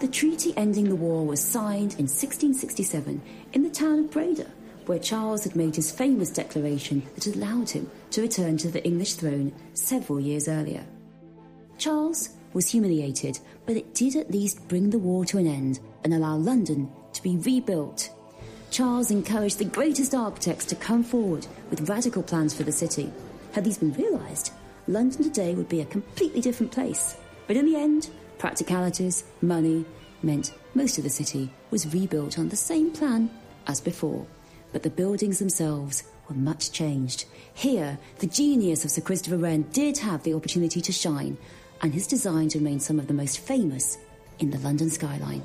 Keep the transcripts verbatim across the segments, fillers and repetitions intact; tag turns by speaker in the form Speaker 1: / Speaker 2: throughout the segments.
Speaker 1: The treaty ending the war was signed in sixteen sixty-seven in the town of Breda, where Charles had made his famous declaration that allowed him to return to the English throne several years earlier. Charles was humiliated, but it did at least bring the war to an end and allow London to be rebuilt. Charles encouraged the greatest architects to come forward with radical plans for the city. Had these been realised, London today would be a completely different place. But in the end, practicalities, money, meant most of the city was rebuilt on the same plan as before. But the buildings themselves were much changed. Here, the genius of Sir Christopher Wren did have the opportunity to shine, and his designs remain some of the most famous in the London skyline.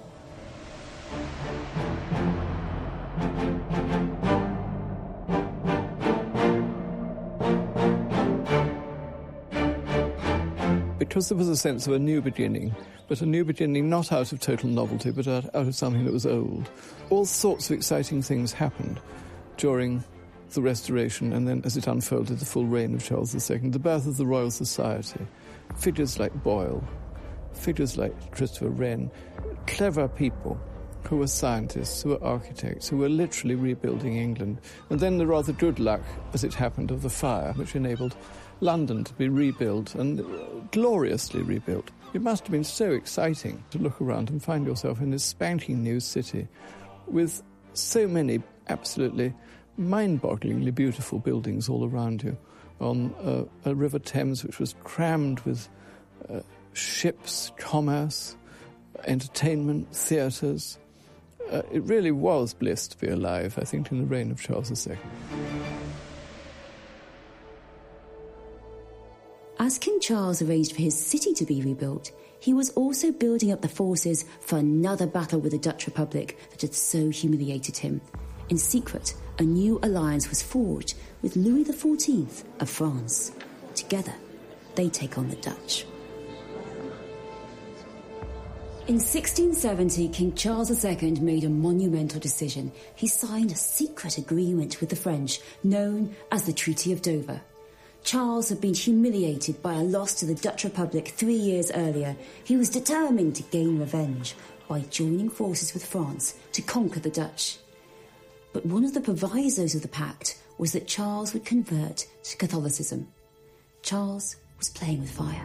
Speaker 2: Because there was a sense of a new beginning, but a new beginning not out of total novelty, but out, out of something that was old. All sorts of exciting things happened during the Restoration, and then as it unfolded, the full reign of Charles the Second, the birth of the Royal Society, figures like Boyle, figures like Christopher Wren, clever people who were scientists, who were architects, who were literally rebuilding England. And then the rather good luck, as it happened, of the fire, which enabled London to be rebuilt, and gloriously rebuilt. It must have been so exciting to look around and find yourself in this spanking new city with so many absolutely mind-bogglingly beautiful buildings all around you, on a, a River Thames which was crammed with uh, ships, commerce, entertainment, theatres. Uh, it really was bliss to be alive, I think, in the reign of Charles the Second.
Speaker 1: As King Charles arranged for his city to be rebuilt, he was also building up the forces for another battle with the Dutch Republic that had so humiliated him. In secret, a new alliance was forged with Louis the Fourteenth of France. Together, they take on the Dutch. In sixteen seventy, King Charles the Second made a monumental decision. He signed a secret agreement with the French, known as the Treaty of Dover. Charles had been humiliated by a loss to the Dutch Republic three years earlier. He was determined to gain revenge by joining forces with France to conquer the Dutch. But one of the provisos of the pact was that Charles would convert to Catholicism. Charles was playing with fire.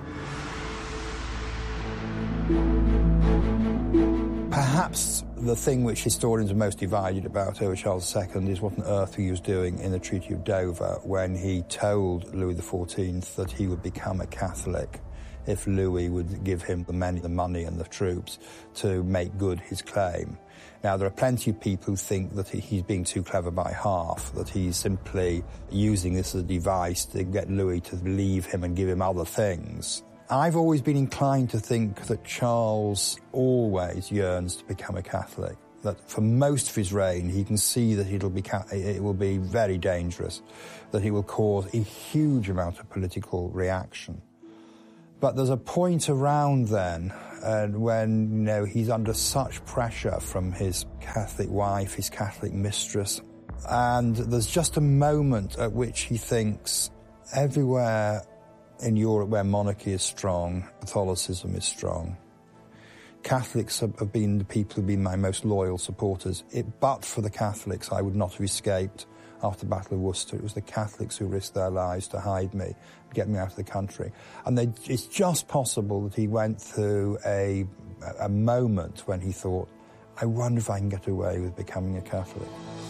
Speaker 3: Perhaps the thing which historians are most divided about over Charles the Second is what on earth he was doing in the Treaty of Dover when he told Louis the Fourteenth that he would become a Catholic if Louis would give him the men, the money and the troops to make good his claim. Now, there are plenty of people who think that he's being too clever by half, that he's simply using this as a device to get Louis to believe him and give him other things. I've always been inclined to think that Charles always yearns to become a Catholic, that for most of his reign he can see that it'll be, it will be very dangerous, that he will cause a huge amount of political reaction. But there's a point around then uh, when, you know, he's under such pressure from his Catholic wife, his Catholic mistress, and there's just a moment at which he thinks everywhere in Europe where monarchy is strong, Catholicism is strong. Catholics have been the people who've been my most loyal supporters. It, but for the Catholics, I would not have escaped after the Battle of Worcester. It was the Catholics who risked their lives to hide me, get me out of the country. And they, it's just possible that he went through a, a moment when he thought, I wonder if I can get away with becoming a Catholic.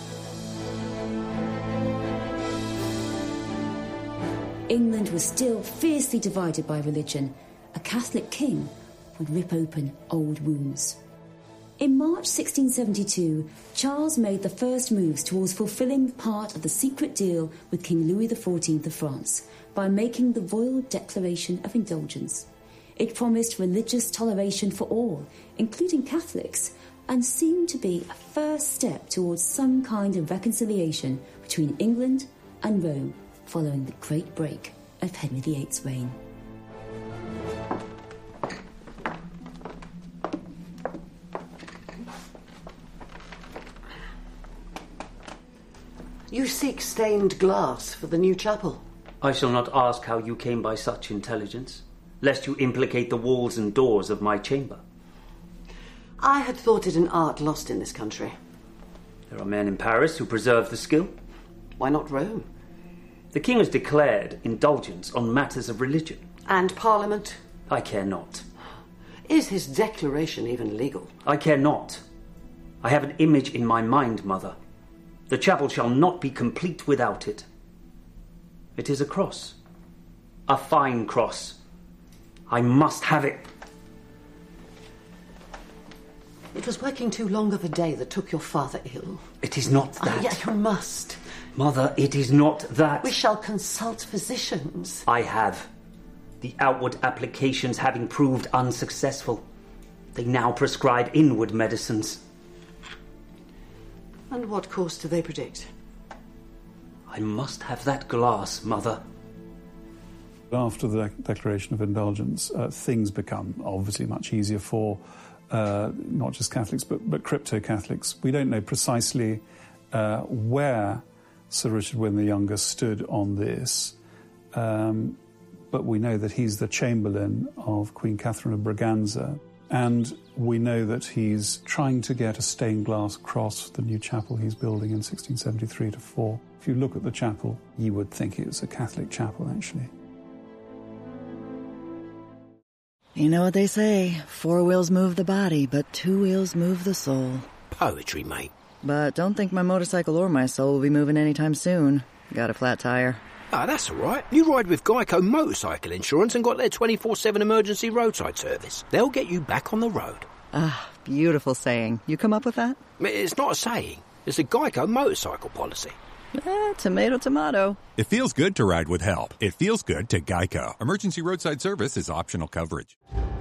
Speaker 1: England was still fiercely divided by religion. A Catholic king would rip open old wounds. In March sixteen seventy-two, Charles made the first moves towards fulfilling part of the secret deal with King Louis the Fourteenth of France by making the Royal Declaration of Indulgence. It promised religious toleration for all, including Catholics, and seemed to be a first step towards some kind of reconciliation between England and Rome following the great break of Henry the Eighth's reign.
Speaker 4: You seek stained glass for the new chapel?
Speaker 5: I shall not ask how you came by such intelligence, lest you implicate the walls and doors of my chamber.
Speaker 4: I had thought it an art lost in this country.
Speaker 5: There are men in Paris who preserve the skill.
Speaker 4: Why not Rome?
Speaker 5: The king has declared indulgence on matters of religion.
Speaker 4: And Parliament?
Speaker 5: I care not.
Speaker 4: Is his declaration even legal?
Speaker 5: I care not. I have an image in my mind, Mother. The chapel shall not be complete without it. It is a cross. A fine cross. I must have it.
Speaker 4: It was working too long of a day that took your father ill.
Speaker 5: It is not that.
Speaker 4: Oh, yet you must.
Speaker 5: Mother, it is not that.
Speaker 4: We shall consult physicians.
Speaker 5: I have. The outward applications having proved unsuccessful, they now prescribe inward medicines.
Speaker 4: And what course do they predict?
Speaker 5: I must have that glass, Mother.
Speaker 6: After the de- Declaration of Indulgence, uh, things become obviously much easier for uh, not just Catholics, but, but crypto-Catholics. We don't know precisely uh, where Sir Richard Wynne the Younger stood on this, um, but we know that he's the Chamberlain of Queen Catherine of Braganza, and we know that he's trying to get a stained glass cross for the new chapel he's building in sixteen seventy-three to four. If you look at the chapel, you would think it's a Catholic chapel, actually.
Speaker 7: You know what they say, four wheels move the body, but two wheels move the soul.
Speaker 8: Poetry, mate.
Speaker 7: But don't think my motorcycle or my soul will be moving anytime soon. Got a flat tire.
Speaker 8: Ah, that's all right. You ride with Geico Motorcycle Insurance and got their twenty-four seven emergency roadside service. They'll get you back on the road.
Speaker 7: Ah, beautiful saying. You come up with that?
Speaker 8: It's not a saying. It's a Geico motorcycle policy.
Speaker 7: Eh, tomato, tomato.
Speaker 9: It feels good to ride with help. It feels good to Geico. Emergency roadside service is optional coverage.